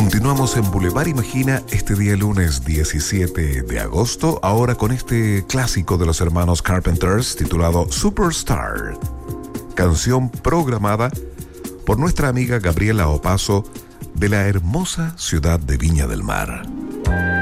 Continuamos en Boulevard Imagina este día lunes 17 de agosto, ahora con este clásico de los hermanos Carpenters titulado Superstar, canción programada por nuestra amiga Gabriela Opazo de la hermosa ciudad de Viña del Mar.